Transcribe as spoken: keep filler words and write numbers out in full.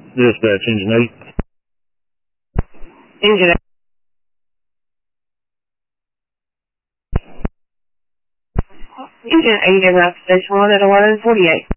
Dispatch, engine eight. Engine eight. Engine eight, arrived station one at eleven forty-eight.